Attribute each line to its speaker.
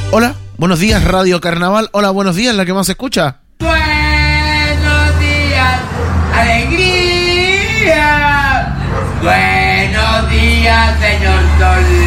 Speaker 1: Hola, buenos días Radio Carnaval. Hola, buenos días, la que más se escucha.
Speaker 2: Buenos días, alegría. Buenos días, señor Sol.